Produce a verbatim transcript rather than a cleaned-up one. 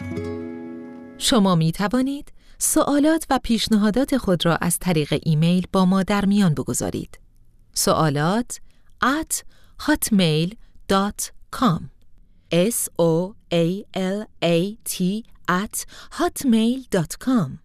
شما می توانید سوالات و پیشنهادات خود را از طریق ایمیل با ما در میان بگذارید. سوالات at hotmail dot com s o a l a t at hotmail dot com